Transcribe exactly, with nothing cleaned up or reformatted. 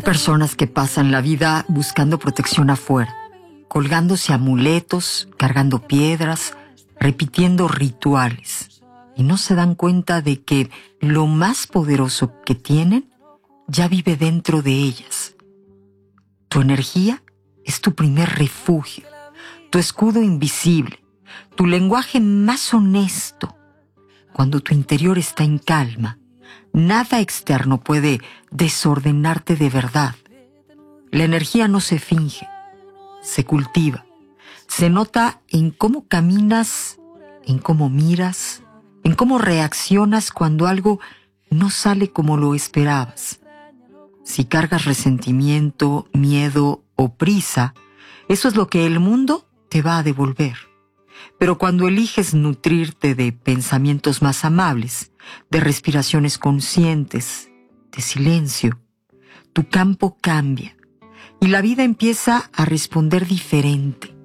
personas que pasan la vida buscando protección afuera, colgándose amuletos, cargando piedras, repitiendo rituales, y no se dan cuenta de que lo más poderoso que tienen ya vive dentro de ellas. Tu energía es tu primer refugio, tu escudo invisible, tu lenguaje más honesto. Cuando tu interior está en calma, nada externo puede desordenarte de verdad. La energía no se finge, se cultiva. Se nota en cómo caminas, en cómo miras, en cómo reaccionas cuando algo no sale como lo esperabas. Si cargas resentimiento, miedo o prisa, eso es lo que el mundo te va a devolver. Pero cuando eliges nutrirte de pensamientos más amables, de respiraciones conscientes, de silencio, tu campo cambia y la vida empieza a responder diferente.